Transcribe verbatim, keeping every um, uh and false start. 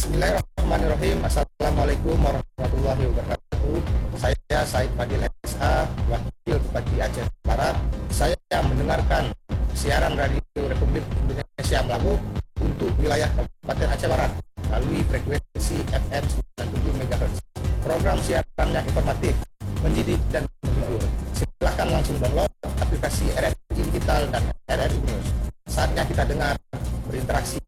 Bismillahirrahmanirrahim. Assalamualaikum warahmatullahi wabarakatuh. Saya Said Fadil S A, Wakil Bupati Aceh Barat. Saya mendengarkan siaran Radio Republik Indonesia Melabu untuk wilayah Kabupaten Aceh Barat melalui frekuensi F M sembilan puluh tujuh megahertz. Program siarannya informatif, mendidik dan menghibur. Silakan langsung download aplikasi R R I Digital dan R R I News. Saatnya kita dengar, berinteraksi